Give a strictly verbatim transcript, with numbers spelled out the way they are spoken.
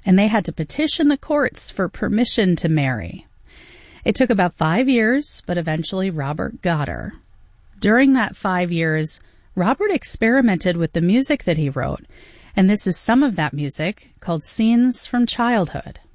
and they had to petition the courts for permission to marry. It took about five years, but eventually Robert got her. During that five years, Robert experimented with the music that he wrote, and this is some of that music called Scenes from Childhood.